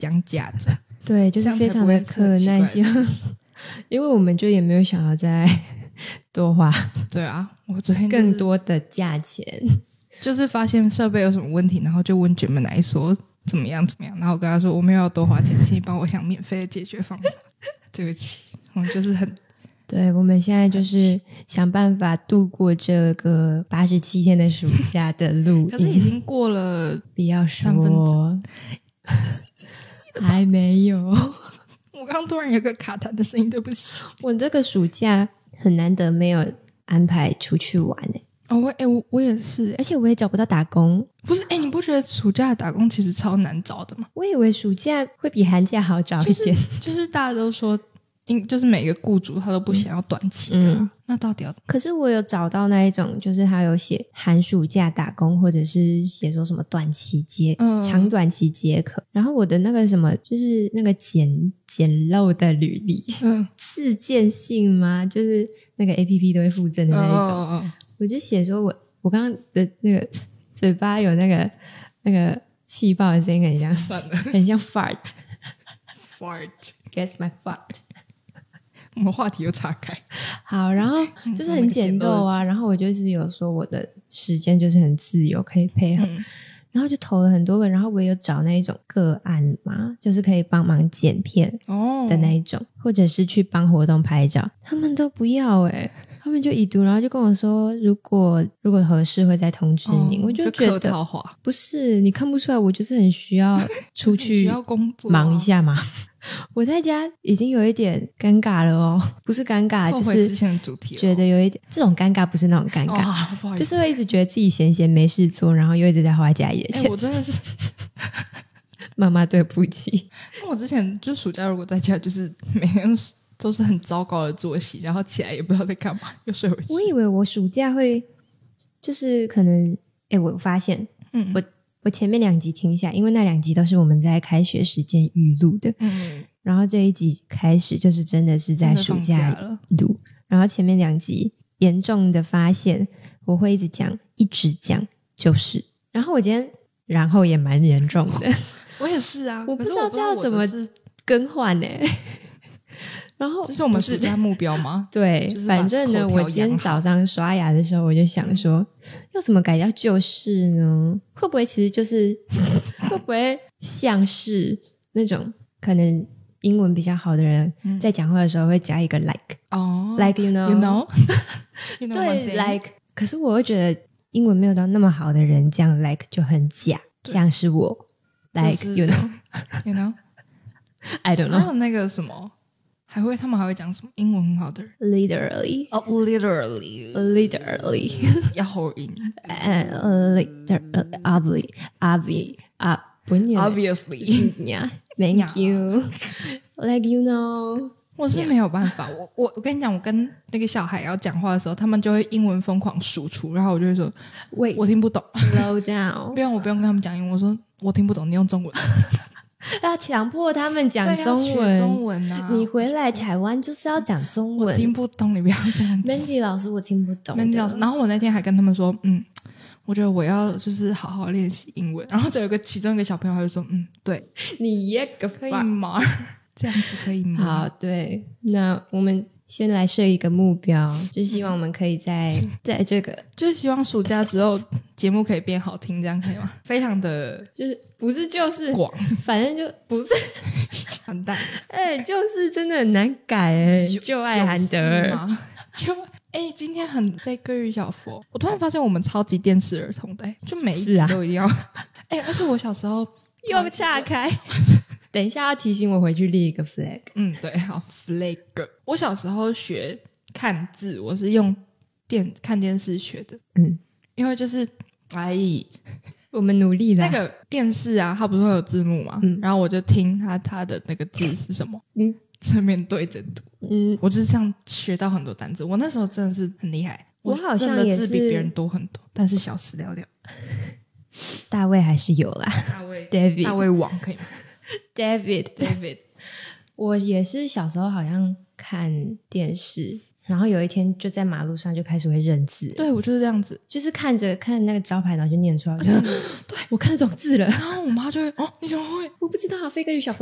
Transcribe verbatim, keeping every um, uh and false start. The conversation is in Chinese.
讲假的， 对，就是非常的可耐心，因为我们就也没有想要再多花， 对啊，我昨天、 就是、更多的价钱， 就是发现设备有什么问题，然后就问 Gemini 说怎么样怎么样，然后我跟他说我没有要多花钱，请你帮我想免费的解决方法。对不起，我们就是很， 对，我们现在就是想办法度过这个八十七天的暑假的录音， 可是已经过了， 不要说还没有。 我刚刚突然有个卡痰的声音，对不起。 我这个暑假很难得没有安排出去玩诶、 欸。哦，我哎、欸，我我也是、欸， 而且我也找不到打工。 不是哎、欸，你不觉得暑假的打工其实超难找的吗？ 我以为暑假会比寒假好找一点， 就是、就是大家都说。就是每个雇主他都不想要短期的、啊嗯、那到底要？ 可是我有找到那一种，就是他有写寒暑假打工，或者是写说什么短期接、嗯、长短期皆可。然后我的那个什么，就是那个简简陋的履历，嗯，自荐信吗？就是那个 A P P 都会附赠的那一种。哦哦我就写说我我刚刚的那个嘴巴有那个那个气泡的声音很像，很像 fart fart guess my fart。 我们话题又岔开， 好，然后就是很简陋啊，然后我就是有说我的时间就是很自由，可以配合、嗯，然后就投了很多个，然后我也有找那一种个案嘛，就是可以帮忙剪片的那一种、哦，或者是去帮活动拍照，他们都不要诶、欸、他们就已读，然后就跟我说，如果如果合适会再通知你、哦，我就觉得就客套话， 不是你看不出来，我就是很需要出去需要工作忙一下嘛。我在家已经有一点尴尬了哦，不是尴尬，就是之前的主题、哦、 觉得有一点这种尴尬，不是那种尴尬、 哦、不好意思， 就是会一直觉得自己闲闲没事做，然后又一直在花家里的钱。 欸、我真的是妈妈对不起。 我之前就暑假如果在家，就是每天都是很糟糕的作息，然后起来也不知道在干嘛，又睡回去。 我以为我暑假会就是可能，哎、欸，我发现，嗯，我。我前面两集听下，因为那两集都是我们在开学时间预录的，嗯，然后这一集开始就是真的是在暑假录，然后前面两集严重的发现我会一直讲，一直讲，就是，然后我今天然后也蛮严重的， 我也是啊， 我不知道这要怎么更换呢、欸？然后这是我们暑假目标吗？ 对、就是，反正呢，我今天早上刷牙的时候，我就想说，要怎么改掉就是呢？会不会其实就是会不会像是那种可能英文比较好的人、嗯、在讲话的时候会加一个 like 哦、oh, ，like you know， you know，, you know 对 like， 可是我会觉得英文没有到那么好的人这样 like 就很假，像是我 like、就是、you know，you know，I don't know， 还有那个什么。还会，他们还会讲什么英文很好的人 ？Literally， 哦、oh, ，literally， literally， 要后音。 呃 ，literally，obviously， obviously， 啊，不念 ，obviously， yeah， thank you，like you know， 我是没有办法，我我我跟你讲，我跟那个小孩要讲话的时候，他们就会英文疯狂输出，然后我就会说， 喂， 我听不懂 ，slow down， 不用，我不用跟他们讲英文，我说我听不懂，你用中文。 要强迫他们讲中文， 中文啊！ 你回来台湾就是要讲中文。 我听不懂，你不要这样子。 Mandy 老师，我听不懂。 Mandy 老师，然后我那天还跟他们说，嗯，我觉得我要就是好好练习英文。然后就有一个其中一个小朋友，他就说，嗯，对， 你也个可以吗？这样子可以吗？ 好，对，那我们先来设一个目标，就希望我们可以在、嗯、在这个， 就是希望暑假之后节目可以变好听，这样可以吗？非常的， 就是不是就是广， 反正就不是完蛋， 哎、欸，就是真的很难改哎、欸，就爱韩德尔， 就哎、欸，今天很非各位小佛，我突然发现我们超级电视儿童的、欸，就每一集都一定要，哎、啊欸，而且我小时候又岔开。等一下要提醒我回去立一个 flag。 嗯，对，好 flag。 我小时候学看字，我是用电看电视学的。嗯，因为就是哎， 我们努力了。 那个电视啊，它不是会有字幕嘛、嗯、然后我就听它它的那个字是什么，嗯，正面对着读。嗯，我就是这样学到很多单字。我那时候真的是很厉害， 我好像也是字比别人多很多，但是小时了了。 大卫还是有啦， 大卫 David 大卫王可以吗 ？David David， 我也是小时候好像看电视， 然后有一天就在马路上就开始会认字了。 对，我就是这样子， 就是看着看那个招牌然后就念出来，我就对我看得懂字了。 然后我妈就会哦你怎么会？ 我不知道啊，飞哥与小飞